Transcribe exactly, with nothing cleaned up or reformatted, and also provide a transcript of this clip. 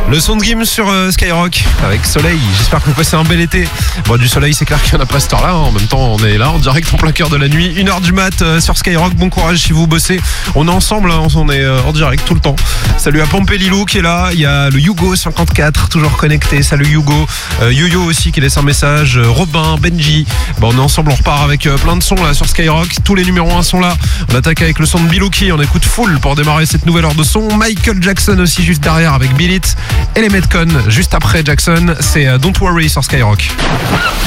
Le son de Gims sur euh, Skyrock avec soleil. J'espère que vous passez un bel été. Bon, du soleil, c'est clair qu'il y en a pas cette heure-là. Hein. En même temps, on est là en direct en plein cœur de la nuit. Une heure du mat euh, sur Skyrock. Bon courage si vous bossez. On est ensemble, hein. On est euh, en direct tout le temps. Salut à Pompé Lilou qui est là. Il y a le Hugo cinquante-quatre toujours connecté. Salut Hugo. Euh, Yo-Yo aussi qui laisse un message. Euh, Robin, Benji. Bon, on est ensemble, on repart avec euh, plein de sons là sur Skyrock. Tous les numéros un sont là. On attaque avec le son de Bilouki. On écoute Full pour démarrer cette nouvelle heure de son. Michael Jackson aussi juste derrière avec Bill It. Et les Metcon juste après Jackson, c'est Don't Worry sur Skyrock.